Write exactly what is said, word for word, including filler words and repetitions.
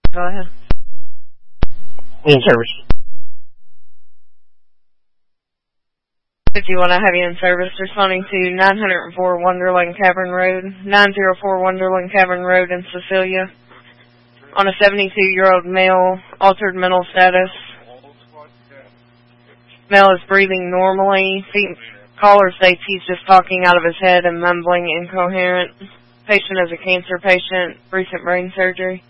Go ahead. In service. If you want to have you in service, responding to nine oh four Wonderland Cavern Road, nine oh four Wonderland Cavern Road in Cecilia. On a seventy-two-year-old male, altered mental status. Male is breathing normally. Caller states he's just talking out of his head and mumbling incoherent. Patient is a cancer patient, recent brain surgery.